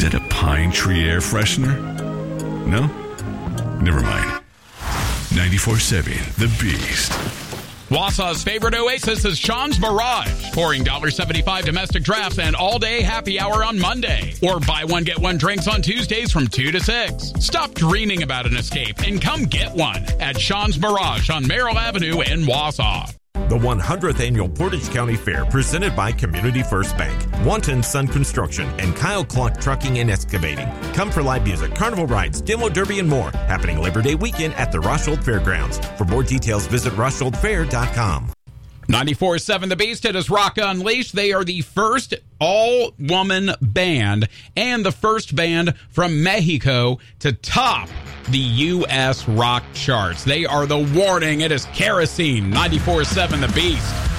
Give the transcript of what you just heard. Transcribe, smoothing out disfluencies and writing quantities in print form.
that a Pine Tree air freshener? No? Never mind. 94.7 The Beast. Wausau's favorite oasis is Sean's Mirage. Pouring $1.75 domestic drafts and all-day happy hour on Monday. Or buy one, get one drinks on Tuesdays from 2 to 6. Stop dreaming about an escape and come get one at Sean's Mirage on Merrill Avenue in Wausau. The 100th Annual Portage County Fair, presented by Community First Bank, Wanton Sun Construction, and Kyle Clark Trucking and Excavating. Come for live music, carnival rides, demo derby, and more. Happening Labor Day weekend at the Roshold Fairgrounds. For more details, visit RosholdFair.com. 94.7 The Beast. It is Rock Unleashed. They are the first all-woman band and the first band from Mexico to top the U.S. rock charts. They are the Warning. It is Kerosene. 94.7 The Beast.